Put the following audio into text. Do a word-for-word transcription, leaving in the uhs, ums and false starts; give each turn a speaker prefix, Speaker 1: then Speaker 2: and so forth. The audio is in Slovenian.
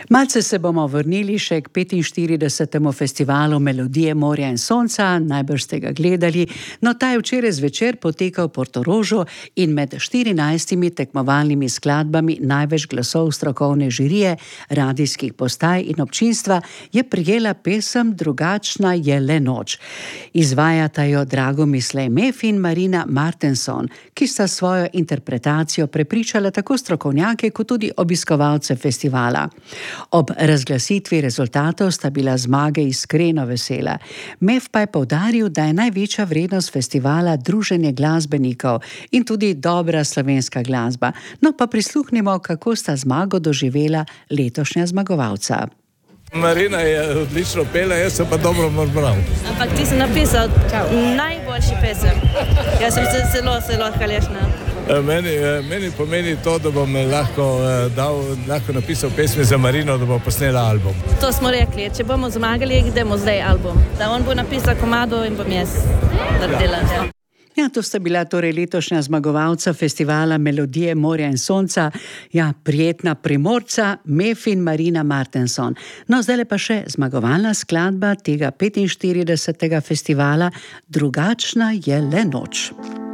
Speaker 1: Malce se bomo vrnili še k petinštiridesetemu festivalu Melodije morja in sonca, najbrž ste ga gledali, no ta je včeraj zvečer potekal v Portorožu in med štirinajstimi tekmovalnimi skladbami največ glasov strokovne žirije, radijskih postaj in občinstva je prejela pesem Drugačna je le noč. Izvajata jo Dragomislej Mef in Marina Martenson, ki sta svojo interpretacijo prepričala tako strokovnjake kot tudi obiskovalce festivala. Ob razglasitvi rezultatov sta bila zmage iskreno vesela. Mef pa je poudaril, da je največja vrednost festivala druženje glasbenikov in tudi dobra slovenska glasba. No pa prisluhnimo, kako sta zmago doživela letošnja zmagovalca.
Speaker 2: Marina je odlično pela, jaz sem pa dobro bral.
Speaker 3: Ampak ti si napisal najboljši pesem. Jaz sem se zelo, zelo hvaležna.
Speaker 2: Meni, meni pomeni to, da bom lahko, dal, lahko napisal pesmi za Marino, da bo posnela album.
Speaker 3: To smo rekli, če bomo zmagali, idemo zdaj album. Da on bo napisal komado in bom jaz naredila. Ja.
Speaker 1: Ja, to sta bila torej letošnja zmagovalca festivala Melodije morja in sonca, ja, prijetna Primorca, Mef in Marina Martenson. No, zdaj pa še zmagovalna skladba tega petinštiridesetega festivala Drugačna je le noč.